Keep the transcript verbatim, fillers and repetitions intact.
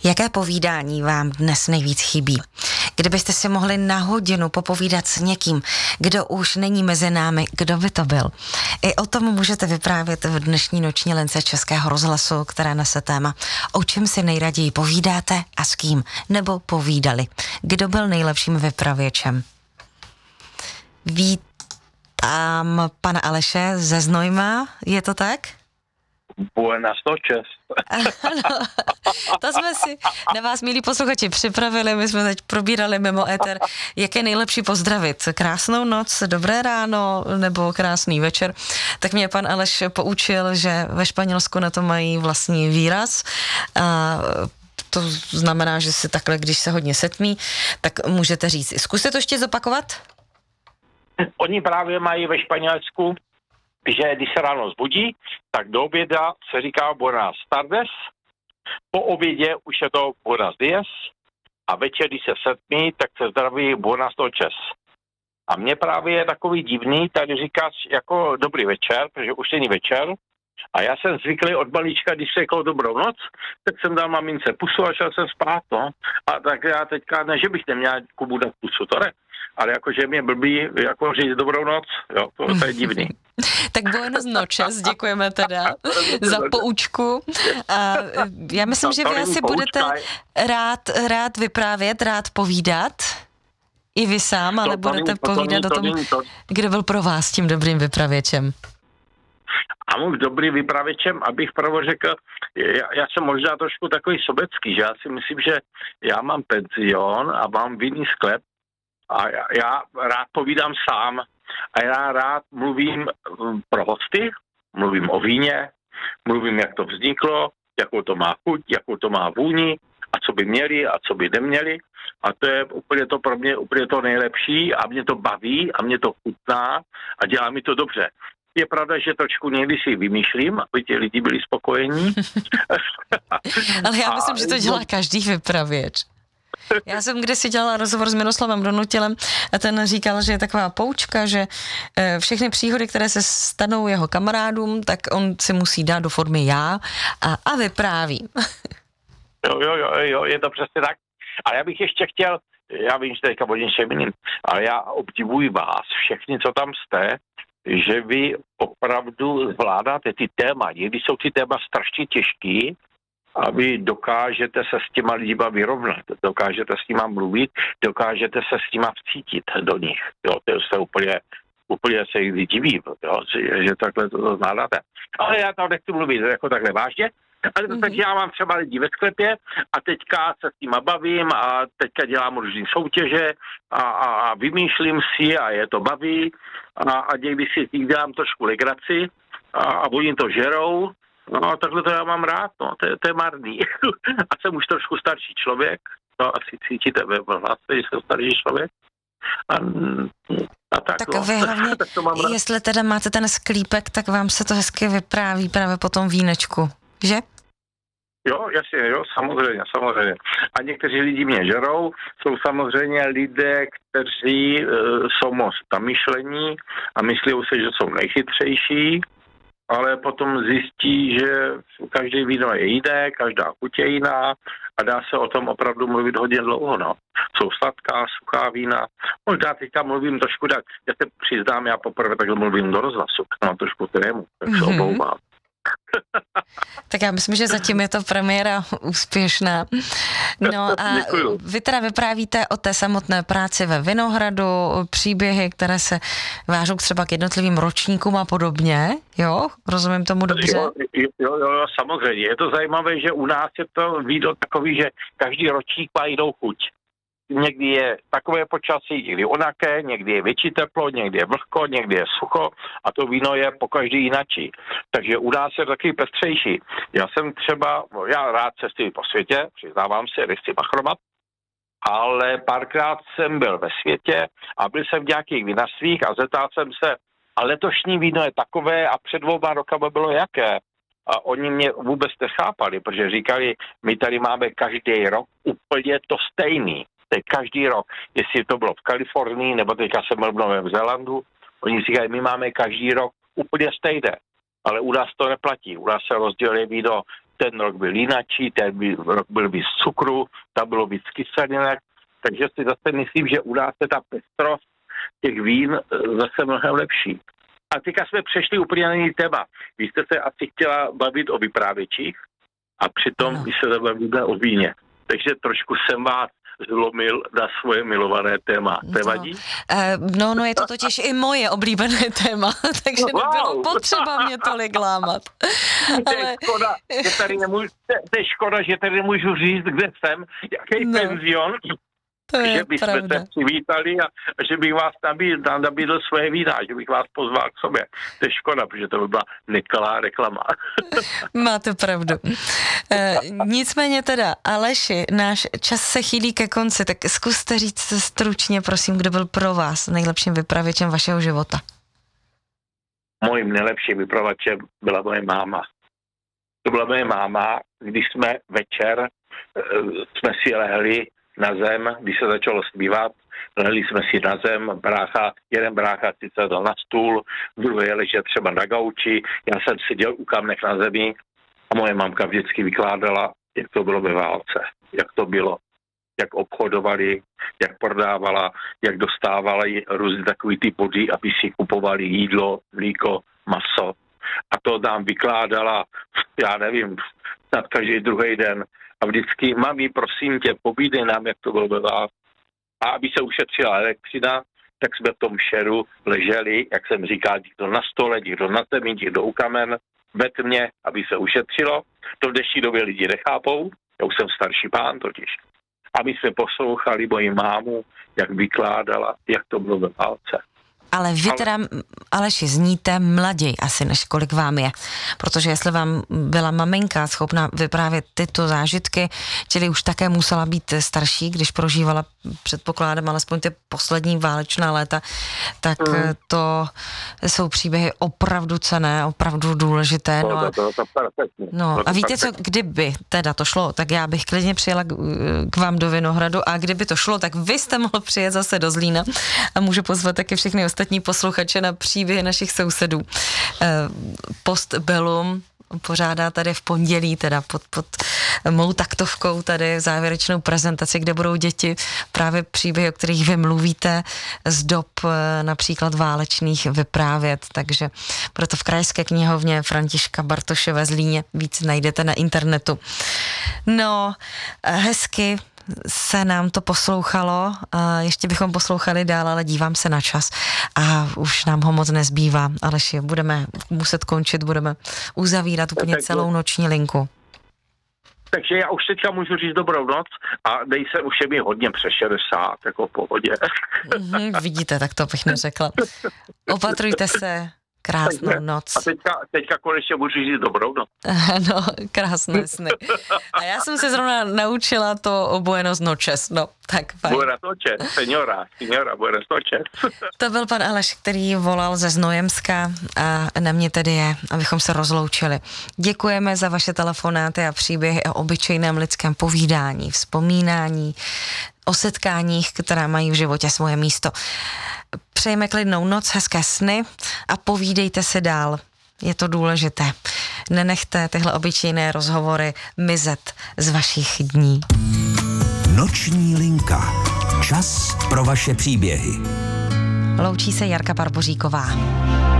Jaké povídání vám dnes nejvíc chybí? Kdybyste si mohli na hodinu popovídat s někým, kdo už není mezi námi, kdo by to byl? I o tom můžete vyprávět v dnešní noční lince Českého rozhlasu, která nese téma O čem si nejraději povídáte a s kým? Nebo povídali. Kdo byl nejlepším vypravěčem? Vítám pana Aleše ze Znojma, je to tak? Buenas noches. Ano, to jsme si na vás, milí posluchači, připravili, my jsme teď probírali mimo éter, jak je nejlepší pozdravit. Krásnou noc, dobré ráno nebo krásný večer. Tak mě pan Aleš poučil, že ve Španělsku na to mají vlastní výraz a to znamená, že si takhle, když se hodně setmí, tak můžete říct. Zkuste to ještě zopakovat? Oni právě mají ve Španělsku, že když se ráno zbudí, tak do oběda se říká buenas tardes, po obědě už je to buenos días a večer, když se setmí, tak se zdraví buenas noches. A mně právě je takový divný, tady říkáš jako dobrý večer, protože už není večer. A já jsem zvyklý od malička, když řekl dobrou noc, tak jsem dal mamince pusu a šel jsem spát, no. A tak já teďka, ne, že bych neměl Kubu dát pusu, to ne. Ale jakože mě blbý, jako říct dobrou noc, jo, to, to je divný. Tak buenos noches, děkujeme teda za poučku. A já myslím, že vy asi budete rád, rád vyprávět, rád povídat. I vy sám, ale budete povídat o tom, kdo byl pro vás tím dobrým vypravěčem. A můj dobrý vypravěčem, abych pravo řekl, já, já jsem možná trošku takový sobecký, že já si myslím, že já mám penzion a mám vinný sklep a já, já rád povídám sám a já rád mluvím pro hosty, mluvím o víně, mluvím, jak to vzniklo, jakou to má chuť, jakou to má vůni a co by měli a co by neměli. A to je úplně to pro mě úplně to nejlepší a mě to baví a mě to chutná a dělá mi to dobře. Je pravda, že trošku někdy si vymýšlím, aby ti lidi byli spokojení. Ale já myslím, a... že to dělá každý vypravěč. Já jsem kdysi dělala rozhovor s Miroslavem Donutilem a ten říkal, že je taková poučka, že všechny příhody, které se stanou jeho kamarádům, tak on si musí dát do formy já a, a vypráví. Jo, jo, jo, jo, je to přesně tak. Ale já bych ještě chtěl, já vím, že teďka o něčem jiným, ale já obdivuji vás, všechny, co tam jste, že vy opravdu zvládáte ty téma. Někdy jsou ty téma strašně těžký a vy dokážete se s těma lidma vyrovnat, dokážete s nima mluvit, dokážete se s nima vcítit do nich. Jo, to se úplně, úplně se jich divím, jo, že, že takhle to zvládáte. Ale já tam nechci mluvit jako takhle vážně. Ale to, mm-hmm. tak já mám třeba lidi ve sklepě a teďka se s nima bavím a teďka dělám různý soutěže a, a, a vymýšlím si a je to baví a, a někdy si tím dělám trošku legraci a, a oni to žerou. No a takhle to já mám rád, no, to, je, to je marný. A jsem už trošku starší člověk, no asi cítíte ve hlase, že jsem starší člověk. A, a tak, tak no. vy hlavně, tak jestli teda máte ten sklípek, tak vám se to hezky vypráví právě po tom vínečku, že? Jo, jasně, jo, samozřejmě, samozřejmě. A někteří lidi mě žerou, jsou samozřejmě lidé, kteří e, jsou moc namyšlení a myslí si, že jsou nejchytřejší, ale potom zjistí, že každý víno je jiné, každá chuť je jiná a dá se o tom opravdu mluvit hodně dlouho, no. Jsou sladká, suchá vína. Možná teďka mluvím trošku tak, já se přiznám, já poprvé takhle mluvím do rozhlasu, no trošku trému, tak se mm-hmm. omlouvám. Tak já myslím, že zatím je to premiéra úspěšná. No a Děkuju. Vy teda vyprávíte o té samotné práci ve Vinohradu, příběhy, které se vážou třeba k jednotlivým ročníkům a podobně, jo? Rozumím tomu dobře? Jo, jo, jo, jo, samozřejmě. Je to zajímavé, že u nás je to víno takový, že každý ročník má jinou chuť. Někdy je takové počasí, někdy onaké, někdy je větší teplo, někdy je vlhko, někdy je sucho a to víno je po každý jinačí. Takže u nás je takový pestřejší. Já jsem třeba, já rád cestuji po světě, přiznávám se, nechci bachromat, ale párkrát jsem byl ve světě a byl jsem v nějakých vinařstvích a zeptal jsem se, a letošní víno je takové a před dvouma rokama bylo jaké? A oni mě vůbec nechápali, protože říkali, my tady máme každý rok úplně to stejný. Každý rok, jestli to bylo v Kalifornii, nebo teďka jsem byl v Novém Zélandu, oni říkají, my máme každý rok úplně stejné, ale u nás to neplatí, u nás se rozdělí víno ten rok byl jinačí, ten byl, rok byl víc cukru, tam bylo víc kyselinek, takže si zase myslím, že u nás je ta pestrost těch vín zase mnohem lepší. A teďka jsme přešli úplně na jiný téma. Vy jste se asi chtěla bavit o vyprávěčích a přitom no. my se zabavíme o víně. Takže trošku jsem vás zlomil na svoje milované téma. To no. vadí? No, no, je to totiž i moje oblíbené téma, takže wow. nebylo potřeba mě tolik lámat. To je Ale... škoda, že tady nemůžu, to je škoda, že tady nemůžu říct, kde jsem, jaký no. penzion, že bychom se přivítali a že bych vás nabídl, nabídl svoje vína, že bych vás pozval k sobě. To je škoda, protože to by byla nekalá reklama. Máte pravdu. E, nicméně teda, Aleši, náš čas se chýlí ke konci, tak zkuste říct stručně, prosím, kdo byl pro vás nejlepším vypravěčem vašeho života. Mojím nejlepším vypravěčem byla moje máma. To byla moje máma, když jsme večer, jsme si lehli na zem, když se začalo zpívat, lehli jsme si na zem, brácha, jeden brácha si sedl na stůl, druhý ležel třeba na gauči, já jsem seděl u kamnech na zemi a moje mamka vždycky vykládala, jak to bylo ve válce, jak to bylo, jak obchodovali, jak prodávala, jak dostávali různé takový ty body, aby si kupovali jídlo, mlíko, maso. A to nám vykládala, já nevím, snad každý druhý den. A vždycky, mami, prosím tě, povídej nám, jak to bylo ve vás. A aby se ušetřila elektřina, tak jsme v tom šeru leželi, jak jsem říkal, někdo na stole, někdo na zemi, někdo u kamen, ve tmě, aby se ušetřilo. To v dnešní době lidi nechápou, já už jsem starší pán totiž. A my jsme poslouchali moji mámu, jak vykládala, jak to bylo ve válce. Ale vy teda, Aleši, zníte mlaději asi, než kolik vám je. Protože jestli vám byla maminka schopna vyprávět tyto zážitky, čili už také musela být starší, když prožívala, předpokládám, alespoň ty poslední válečná léta, tak mm. to jsou příběhy opravdu cenné, opravdu důležité. No a, no a víte co, kdyby teda to šlo, tak já bych klidně přijela k, k vám do Vinohradu a kdyby to šlo, tak vy jste mohl přijet zase do Zlína a můžu pozvat taky všechny ostatní posluchače na příběhy našich sousedů. Postbellum pořádá tady v pondělí, teda pod, pod mou taktovkou tady závěrečnou prezentaci, kde budou děti právě příběhy, o kterých vy mluvíte, z dob například válečných vyprávět, takže proto v Krajské knihovně Františka Bartoše ve Zlíně víc najdete na internetu. No, hezky se nám to poslouchalo, ještě bychom poslouchali dál, ale dívám se na čas a už nám ho moc nezbývá, Aleši, budeme muset končit, budeme uzavírat úplně celou noční linku. Takže já už teďka můžu říct dobrou noc a nejsem, už je mi hodně přes šedesát, jako v pohodě. Mm, vidíte, tak to bych neřekla. Opatrujte se. Krásnou noc. A teďka, teďka konečně můžu říct dobrou noc. No, krásné sny. A já jsem se zrovna naučila to o buenos noches, no, tak fajn. Buenas noches, señora, señora, buenas noches. To byl pan Aleš, který volal ze Znojemska a na mě tedy je, abychom se rozloučili. Děkujeme za vaše telefonáty a příběhy o obyčejném lidském povídání, vzpomínání, o setkáních, která mají v životě svoje místo. Přejeme klidnou noc, hezké sny a povídejte si dál. Je to důležité. Nenechte tyhle obyčejné rozhovory mizet z vašich dní. Noční linka. Čas pro vaše příběhy. Loučí se Jarka Barboříková.